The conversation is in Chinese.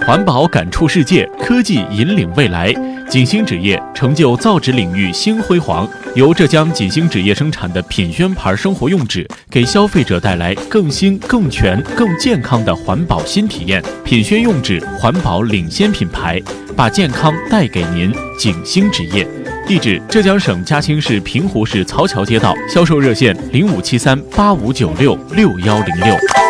环保感触世界，科技引领未来。锦星纸业成就造纸领域新辉煌。由浙江锦星纸业生产的品宣牌生活用纸，给消费者带来更新、更全、更健康的环保新体验。品宣用纸环保领先品牌，把健康带给您。锦星纸业，地址：浙江省嘉兴市平湖市曹桥街道，销售热线：057385966106。